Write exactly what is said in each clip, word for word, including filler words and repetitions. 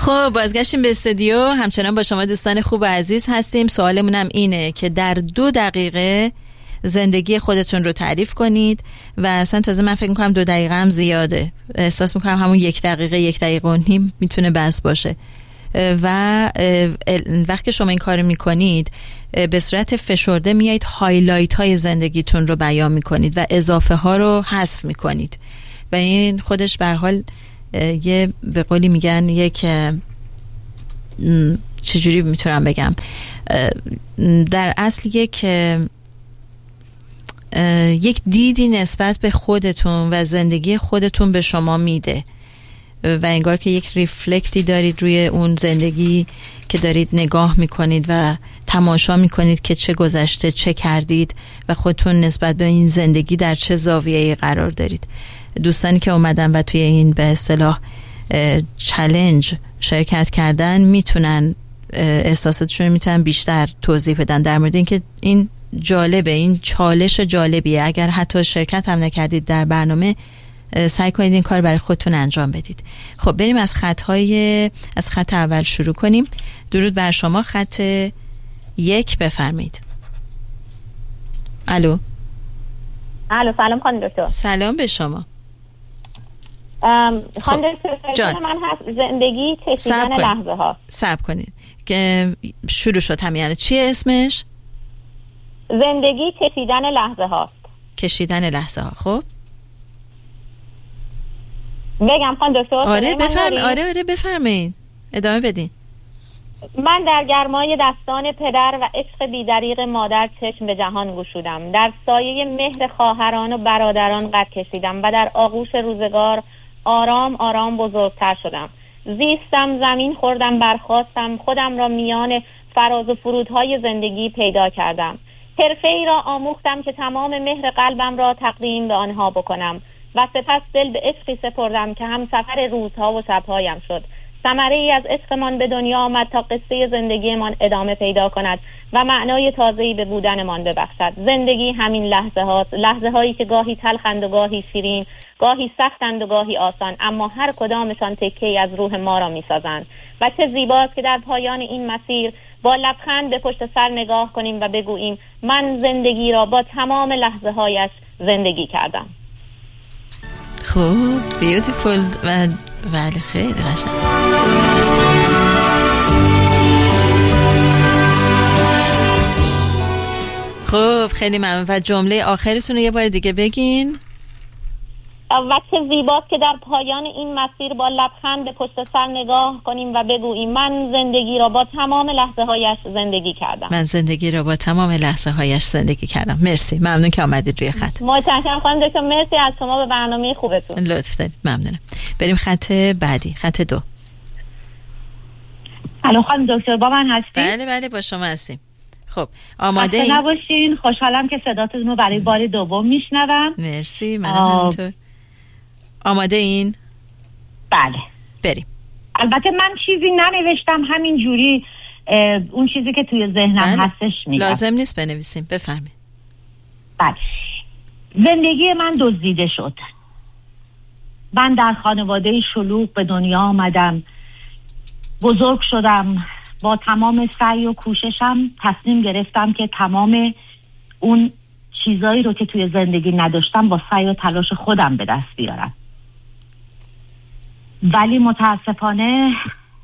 خب بازگشتیم به استودیو. همچنان با شما دوستان خوب و عزیز هستیم. سوالمون هم اینه که در دو دقیقه زندگی خودتون رو تعریف کنید و اصلا تازه من فکر میکنم دو دقیقه هم زیاده، احساس میکنم همون یک دقیقه یک دقیقه و نیم میتونه بس باشه. و وقتی شما این کار میکنید به صورت فشرده میایید هایلایت های زندگیتون رو بیان میکنید و اضافه ها رو حذف میکنید و این خودش به هر حال یه به قولی میگن یک چجوری میتونم بگم، در اصل یک یک دیدی نسبت به خودتون و زندگی خودتون به شما میده و انگار که یک ریفلکتی دارید روی اون زندگی که دارید نگاه میکنید و تماشا میکنید که چه گذشته، چه کردید و خودتون نسبت به این زندگی در چه زاویه‌ای قرار دارید. دوستانی که اومدن و توی این به اصطلاح چالش شرکت کردن میتونن احساساتشون میتونن بیشتر توضیح بدن در مورد اینکه این جالبه، این چالش جالبیه. اگر حتی شرکت هم نکردید در برنامه، سعی کنید این کار برای خودتون انجام بدید. خب بریم از خطهای از خط اول شروع کنیم. درود بر شما. خط یک بفرمایید. الو. الو سلام خانم دکتر. سلام به شما. خانم دکتر من هست زندگی کشیدن لحظه ها. صبر کنید که شروع شد همین. چیه اسمش؟ زندگی کشیدن لحظه هاست. کشیدن لحظه ها. خب بگم خانم دکتر؟ آره بفرمایید. آره آره بفرمایید، ادامه بدین. من در گرمای دستان پدر و عشق بی‌دریغ مادر چشم به جهان گشودم. در سایه مهر خواهران و برادران قد کشیدم و در آغوش روزگار آرام آرام بزرگتر شدم. زیستم، زمین خوردم، برخاستم، خودم را میان فراز و فرودهای زندگی پیدا کردم. حرفه‌ای را آموختم که تمام مهر قلبم را تقدیم به آنها بکنم و سپس دل به عشقی سپردم که هم سفر روزها و شبهایم شد. ثمره ای از عشقمان به دنیا آمد تا قصه زندگیمان ادامه پیدا کند و معنای تازه‌ای به بودنمان ببخشد. زندگی همین لحظه هاست، لحظه هایی که گاهی تلخند و گاهی شیرین، گاهی سختند و گاهی آسان، اما هر کدامشان تکه‌ای از روح ما را می‌سازند. و چه زیباست که در پایان این مسیر با لبخند به پشت سر نگاه کنیم و بگوییم من زندگی را با تمام لحظه هایش زندگی کردم. خوب، بیوتیفول و ولی خیلی قشنگ. خب خیلی ممنون. و جمله آخرتون رو یه بار دیگه بگین. و چه زیباست که در پایان این مسیر با لبخند به پشت سر نگاه کنیم و بگوییم من زندگی را با تمام لحظه هایش زندگی کردم. من زندگی را با تمام لحظه هایش زندگی کردم. مرسی، ممنون که آمدید روی خط. متشکرم خانم دکتر، مرسی از شما به برنامه خوبتون. لطف دارید، ممنونم. بریم خط بعدی، خط دو. الو خانم دکتر، با من هستی؟ بله بله با شما هستیم. خب آماده این؟ نباشین، خوشحالم که صداتون رو برای بار دوم میشنوم. مرسی، منم همینطور. آماده این؟ بله بریم. البته من چیزی ننوشتم، همین جوری اون چیزی که توی ذهنم بله. هستش میگم. لازم نیست بنویسیم، بفرمایید. بله. زندگی من دزدیده شد. من در خانواده شلوغ به دنیا آمدم، بزرگ شدم. با تمام سعی و کوششم تصمیم گرفتم که تمام اون چیزایی رو که توی زندگی نداشتم با سعی و تلاش خودم به دست بیارم. ولی متاسفانه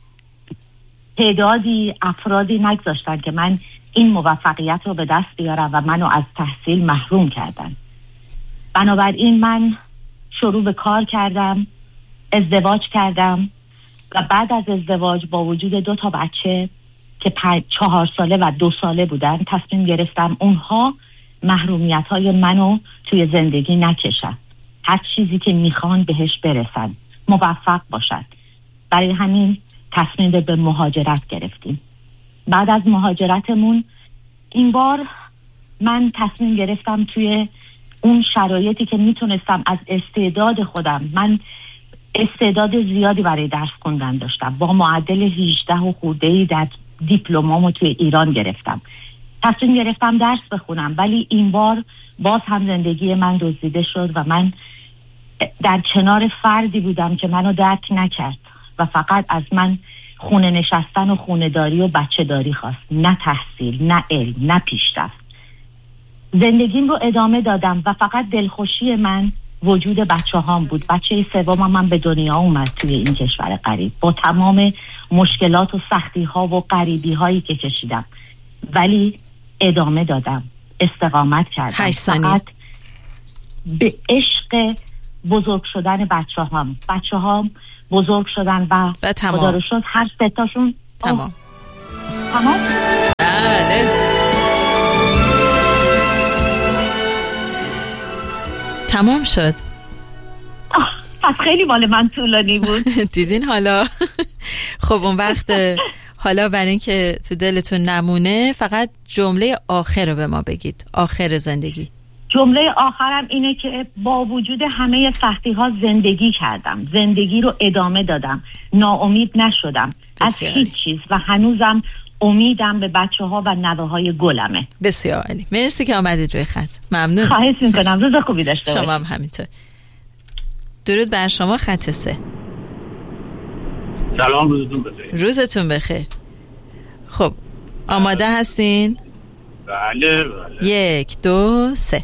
تعدادی افرادی نگذاشتن که من این موفقیت رو به دست بیارم و منو از تحصیل محروم کردن. بنابراین من شروع به کار کردم، ازدواج کردم و بعد از ازدواج با وجود دو تا بچه که پنج چهار ساله و دو ساله بودن تصمیم گرفتم اونها محرومیت های منو توی زندگی نکشن، هر چیزی که میخوان بهش برسن، موفق باشن. برای همین تصمیم به مهاجرت گرفتیم. بعد از مهاجرتمون این بار من تصمیم گرفتم توی اون شرایطی که میتونستم از استعداد خودم، من استعداد زیادی برای درس خوندن داشتم، با معدل هجده و خورده‌ای در دیپلمامو توی ایران گرفتم. تصمیم گرفتم درس بخونم، ولی این بار باز هم زندگی من دزدیده شد و من در کنار فردی بودم که منو درک نکرد و فقط از من خونه نشستن و خونه داری و بچه داری خواست، نه تحصیل، نه علم، نه پیشرفت. زندگیم رو ادامه دادم و فقط دلخوشی من وجود بچه هام بود. بچه سومم من به دنیا اومد توی این کشور غریب با تمام مشکلات و سختی ها و غریبی هایی که کشیدم، ولی ادامه دادم، استقامت کردم، فقط به عشق بزرگ شدن بچه هام. بچه هام بزرگ شدن و, و تمام. خدا رو شد هر ستاشون تمام تمام بله تمام شد. پس خیلی مال من طولانی بود. دیدین حالا. خب اون وقت حالا برای این که تو دلتون نمونه فقط جمله آخر رو به ما بگید، آخر زندگی. جمله آخرم اینه که با وجود همه سختی ها زندگی کردم، زندگی رو ادامه دادم، ناامید نشدم از هیچ چیز و هنوزم امیدم به بچه ها و نوه های گلمه. بسیار عالی، مرسی که آمدید روی خط. ممنون. خواهش میکنم، روز خوبی داشته باشید. شما هم همینطور. درود بر شما. خط سه. سلام، روزتون بخیر. روزتون بخیر. خب آماده هستین؟ بله بله. یک دو سه.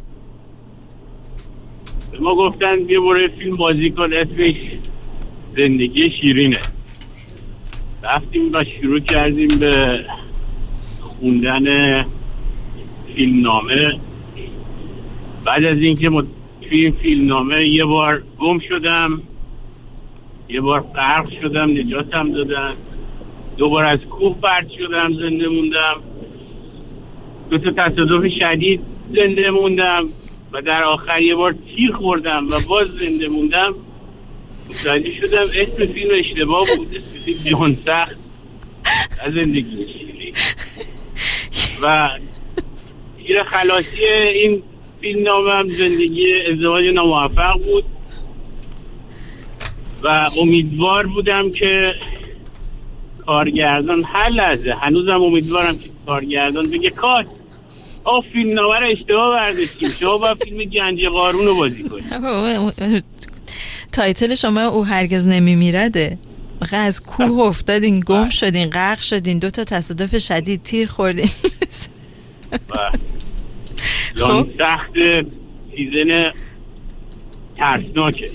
ما گفتن یه برای فیلم بازی کن، اسمش زندگی شیرینه. رفتیم و شروع کردیم به خوندن فیلمنامه. بعد از اینکه ما توی این فیلمنامه یه بار گم شدم، یه بار غرق شدم، نجاتم دادن، دوبار از کوه پرت شدم، زنده موندم، دو تا تصادف شدید زنده موندم و در آخر یه بار تیر خوردم و باز زنده موندم. متوجه شدم اسم فیلم اشتباه بود، اسم فیلم جهان سخت از زندگی شیرین. و تیر خلاصی این فیلم نامم زندگی ازدواج ناموفق بود و امیدوار بودم که کارگردان هر لحظه، هنوزم امیدوارم که کارگردان بگه کات آه فیلم نامه رو اشتباه برداشتیم، شما با فیلم گنج قارون رو بازی کنید. تایتل شما او هرگز نمیمیرده. از کوه افتادین، گم شدین، غرق شدین، دو تا تصادف شدید، تیر خوردین. خب سخت سیزن ترسناکش.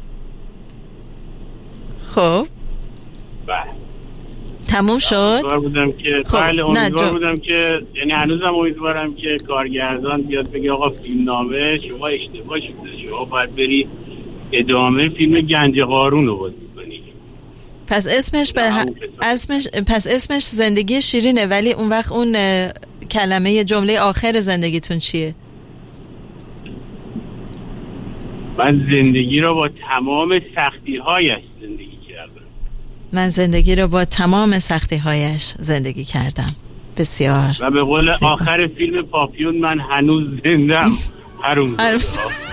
خب بله تموم شد. امیدوار بودم که خب. بله امیدوار جو... بودم که یعنی هنوزم امیدوارم که کارگردان بیاد بگه آقا فیلم نامه شما اشتباه شده، شما باید بری ادامه فیلم گنج قارون رو بازی کنی. پس اسمش به ه... اسمش پس اسمش زندگی شیرینه، ولی اون وقت اون کلمه جمله آخر زندگیتون چیه؟ من زندگی رو با تمام سختی هایش زندگی کردم. من زندگی رو با تمام سختی هایش زندگی کردم. بسیار. و به قول آخر فیلم پاپیون من هنوز زندم. هر اون